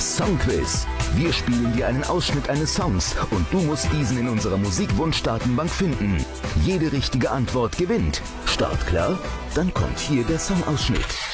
Das Songquiz. Wir spielen dir einen Ausschnitt eines Songs und du musst diesen in unserer Musikwunsch-Datenbank finden. Jede richtige Antwort gewinnt. Startklar? Dann kommt hier der Songausschnitt.